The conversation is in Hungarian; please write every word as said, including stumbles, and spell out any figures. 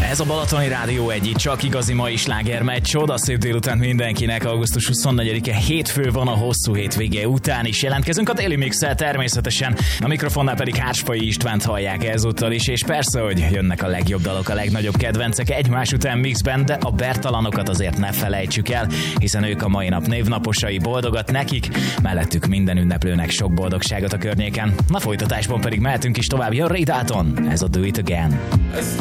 Ez a Balatoni Rádió egy csak igazi mai sláger megy. Csoda szép délután mindenkinek. augusztus huszonnegyedike hétfő van, a hosszú hétvége után is jelentkezünk a Daily Mix-el természetesen. A mikrofonnál pedig Hársfai Istvánt hallják ezúttal is, és persze, hogy jönnek a legjobb dalok, a legnagyobb kedvencek egymás után mixben, de a bertalanokat azért ne felejtsük el, hiszen ők a mai nap névnaposai, boldogat nekik, mellettük minden ünneplőnek sok boldogságot a környéken. Na, folytatásban pedig mehetünk is tovább. Jön Ray Dalton, ez a Do It Again.